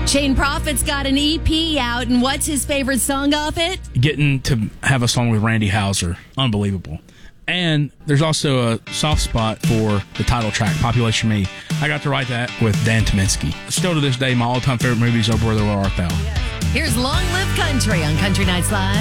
Shane Prophet's got an EP out, and what's his favorite song off it? Getting to have a song with Randy Houser. Unbelievable. And there's also a soft spot for the title track, Population Me. I got to write that with Dan Tominski. Still to this day, my all-time favorite movie is Oh Brother, Where Art Thou? Here's Long Live Country on Country Nights Live.